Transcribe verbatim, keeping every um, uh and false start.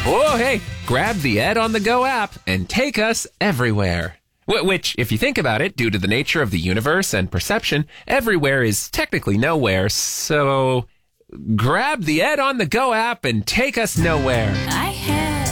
Oh, hey, grab the Ed on the Go app and take us everywhere. Wh- Which, if you think about it, due to the nature of the universe and perception, everywhere is technically nowhere. So grab the Ed on the Go app and take us nowhere. I